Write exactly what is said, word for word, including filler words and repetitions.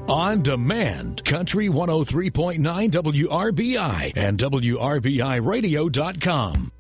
On demand, Country one oh three point nine W R B I and W R B I radio dot com.